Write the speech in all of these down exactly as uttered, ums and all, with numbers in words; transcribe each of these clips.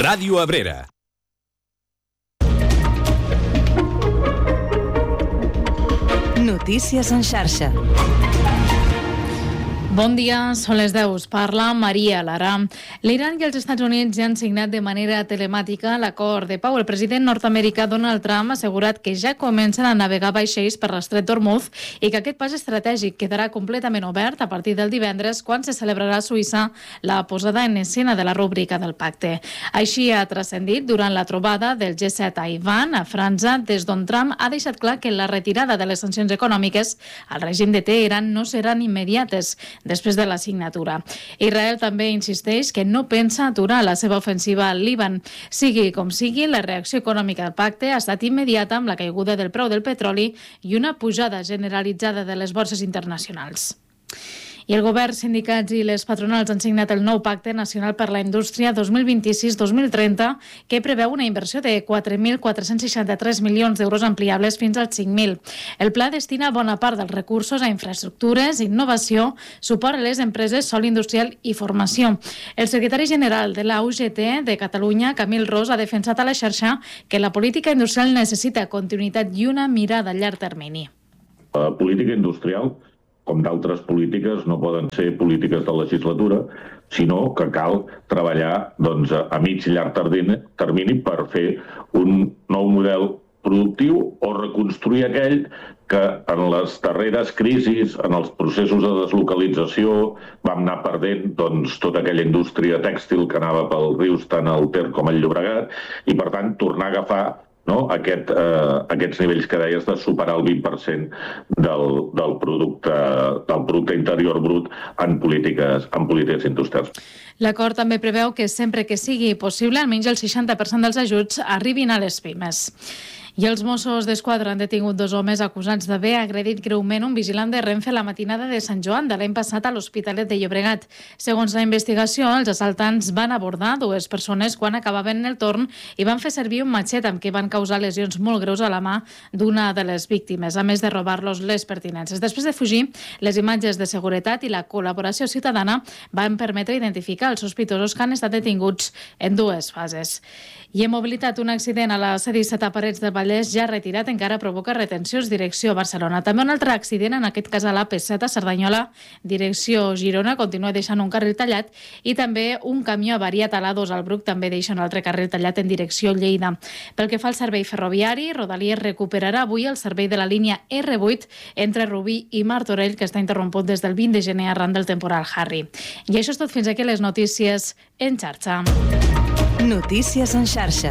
Ràdio Abrera. Notícies en xarxa. Bon dia, són les deu. Parla Maria Lara. L'Iran i els Estats Units ja han signat de manera telemàtica l'acord de pau. El president nord-americà Donald Trump ha assegurat que ja comencen a navegar vaixells per l'estret d'Hormuz i que aquest pas estratègic quedarà completament obert a partir del divendres, quan se celebrarà a Suïssa la posada en escena de la rúbrica del pacte. Així ha transcendit durant la trobada del G set a Ivan, a França, des d'on Trump ha deixat clar que la retirada de les sancions econòmiques al règim de Teheran no seran immediates després de la signatura. Israel també insisteix que no pensa aturar la seva ofensiva al Líban. Sigui com sigui, la reacció econòmica del pacte ha estat immediata amb la caiguda del preu del petroli i una pujada generalitzada de les borses internacionals. I el govern, sindicats i les patronals han signat el nou Pacte Nacional per la Indústria dos mil vint-i-sis dos mil trenta, que preveu una inversió de quatre mil quatre-cents seixanta-tres milions d'euros ampliables fins als cinc mil. El pla destina bona part dels recursos a infraestructures, innovació, suport a les empreses, sòl industrial i formació. El secretari general de la U G T de Catalunya, Camil Ros, ha defensat a la xarxa que la política industrial necessita continuïtat i una mirada a llarg termini. La política industrial, com d'altres polítiques, no poden ser polítiques de legislatura, sinó que cal treballar doncs, a mig i llarg termini per fer un nou model productiu o reconstruir aquell que en les darreres crisis, en els processos de deslocalització, vam anar perdent doncs, tota aquella indústria tèxtil que anava pels rius tant al Ter com al Llobregat, i per tant tornar a agafar No? Aquest, eh, aquests nivells que deies de superar el vint per cent del, del, producte, del producte interior brut en polítiques, en polítiques industrials. L'acord també preveu que sempre que sigui possible, almenys el seixanta per cent dels ajuts arribin a les pimes. I els Mossos d'Esquadra han detingut dos homes acusats d'haver agredit greument un vigilant de Renfe la matinada de Sant Joan de l'any passat a l'Hospitalet de Llobregat. Segons la investigació, els assaltants van abordar dues persones quan acabaven el torn i van fer servir un matxet amb què van causar lesions molt greus a la mà d'una de les víctimes, a més de robar-los les pertinences. Després de fugir, les imatges de seguretat i la col·laboració ciutadana van permetre identificar els sospitosos que han estat detinguts en dues fases. I en mobilitat, un accident a la C disset a Parets del Vallès ja retirat encara provoca retencions direcció Barcelona. També un altre accident, en aquest cas a l'A P set a Cerdanyola, direcció Girona, continua deixant un carril tallat, i també un camió avariat a l'A dos al Bruc també deixa un altre carril tallat en direcció Lleida. Pel que fa al servei ferroviari, Rodalies recuperarà avui el servei de la línia R vuit entre Rubí i Martorell, que està interromput des del vint de gener arran del temporal Harry. I això és tot, fins aquí les notícies en xarxa. Notícies en xarxa.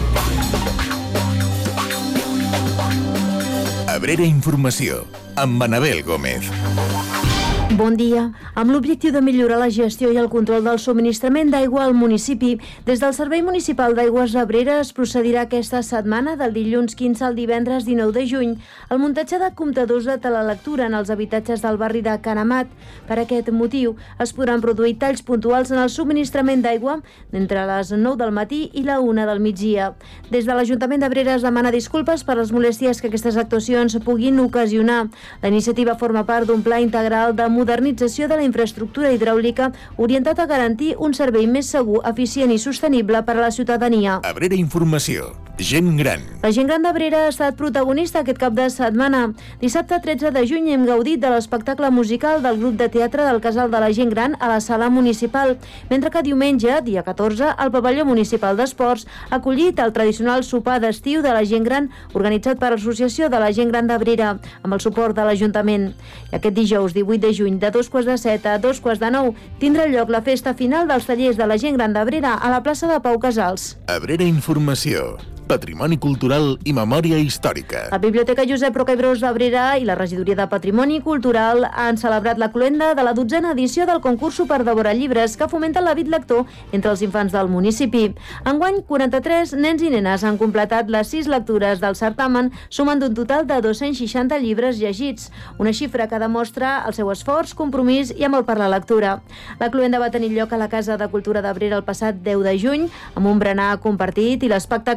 Abrera Informació, amb Anabel Gómez. Bon dia. Amb l'objectiu de millorar la gestió i el control del subministrament d'aigua al municipi, des del Servei Municipal d'Aigües Abrera es procedirà aquesta setmana, del dilluns quinze al divendres dinou de juny, al muntatge de comptadors de telelectura en els habitatges del barri de Canamat. Per aquest motiu, es podran produir talls puntuals en el subministrament d'aigua entre les nou del matí i la una del migdia. Des de l'Ajuntament d'Abrera es demana disculpes per les molèsties que aquestes actuacions puguin ocasionar. La iniciativa forma part d'un pla integral de modernització de la infraestructura hidràulica orientat a garantir un servei més segur, eficient i sostenible per a la ciutadania. Abrera Informació, gent gran. La gent gran d'Abrera ha estat protagonista aquest cap de setmana. Dissabte tretze de juny hem gaudit de l'espectacle musical del grup de teatre del Casal de la Gent Gran a la Sala Municipal, mentre que diumenge, dia catorze, el Pavelló Municipal d'Esports ha acollit el tradicional sopar d'estiu de la gent gran organitzat per l'Associació de la Gent Gran d'Abrera, amb el suport de l'Ajuntament. I aquest dijous divuit de juny, de dos quarts de set a dos quarts de nou, tindrà lloc la festa final dels tallers de la gent gran d'Abrera a la plaça de Pau Casals. Abrera Informació, patrimoni cultural i memòria històrica. La Biblioteca Josep Roca i Bros d'Abrera i la Regidoria de Patrimoni Cultural han celebrat la cloenda de la dotzena edició del concurs Superdevora Llibres, que fomenta l'hàbit lector entre els infants del municipi. Enguany, quaranta-tres nens i nenes han completat les sis lectures del certamen, sumant un total de dos-cents seixanta llibres llegits, una xifra que demostra el seu esforç, compromís i amor per la lectura. La cloenda va tenir lloc a la Casa de Cultura d'Abrera el passat deu de juny, amb un berenar compartit i l'espectacle de màgia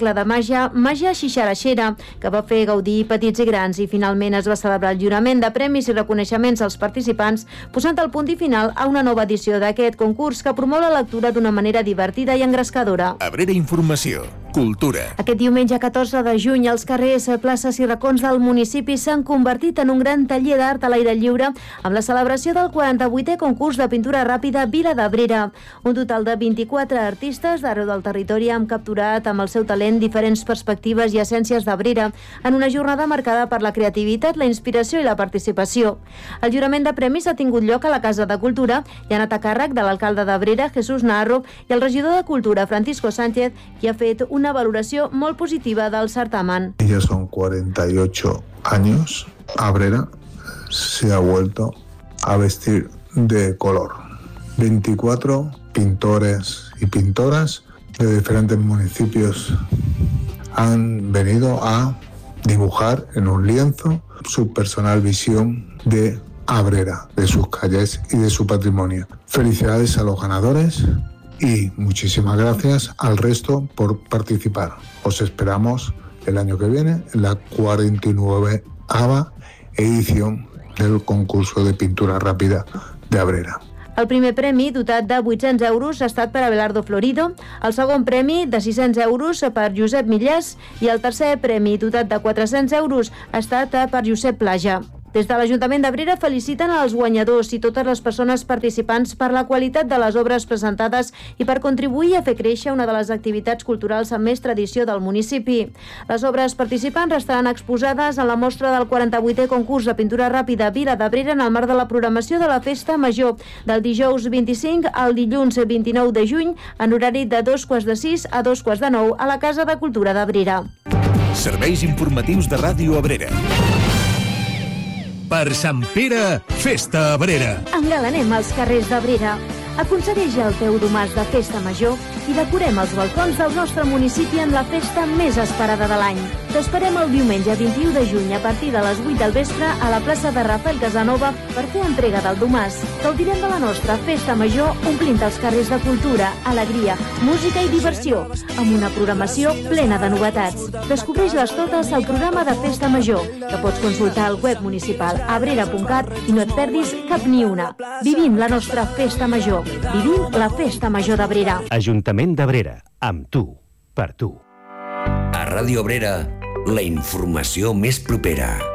Maja, Maja Xixaraxera, que va fer gaudir petits i grans, i finalment es va celebrar el lliurament de premis i reconeixements als participants, posant el punt i final a una nova edició d'aquest concurs que promou la lectura d'una manera divertida i engrescadora. Abrera Informació, cultura. Aquest diumenge catorze de juny, els carrers, places i racons del municipi s'han convertit en un gran taller d'art a l'aire lliure amb la celebració del quaranta-vuitè concurs de pintura ràpida Vila d'Abrera. Un total de vint-i-quatre artistes d'arreu del territori han capturat amb el seu talent diferents perspectives i essències d'Abrera en una jornada marcada per la creativitat, la inspiració i la participació. El lliurament de premis ha tingut lloc a la Casa de Cultura i ha anat a càrrec de l'alcalde d'Abrera, Jesús Naharro, i el regidor de Cultura, Francisco Sánchez, qui ha fet una valoració molt positiva del certamen. Ya son cuarenta y ocho años, Abrera se ha vuelto a vestir de color. veinticuatro pintores y pintoras de diferentes municipios han venido a dibujar en un lienzo su personal visión de Abrera, de sus calles y de su patrimonio. Felicidades a los ganadores y muchísimas gracias al resto por participar. Os esperamos el año que viene en la cuarenta y nuevava edición del concurso de pintura ràpida de Abrera. El primer premi, dotat de vuit-cents euros, ha estat per Abelardo Florido, el segon premi, de sis-cents euros, per Josep Millàs, i el tercer premi, dotat de quatre-cents euros, ha estat per Josep Plaja. Des de l'Ajuntament d'Abrera feliciten els guanyadors i totes les persones participants per la qualitat de les obres presentades i per contribuir a fer créixer una de les activitats culturals amb més tradició del municipi. Les obres participants estaran exposades a la mostra del quaranta-vuitè concurs de pintura ràpida Vila d'Abrera en el marc de la programació de la Festa Major del dijous vint-i-cinc al dilluns vint-i-nou de juny en horari de dos quarts de sis a dos quarts de nou a la Casa de Cultura d'Abrera. Serveis informatius de Ràdio Abrera. Per Sant Pere, festa Abrera. Engalanem els carrers d'Abrera. Aconsegueix el teu domàs de festa major i decorem els balcons del nostre municipi en la festa més esperada de l'any. T'esperem el diumenge vint-i-u de juny a partir de les vuit del vespre a la plaça de Rafael Casanova per fer entrega del domàs. Gaudirem de la nostra festa major omplint els carrers de cultura, alegria, música i diversió, amb una programació plena de novetats. Descobreix-les totes al programa de festa major, que pots consultar al web municipal abrera punt cat i no et perdis cap ni una. Vivim la nostra festa major. Vivim la festa major d'Abrera. Ajuntament d'Abrera, amb tu, per tu. A Ràdio Abrera, la informació més propera.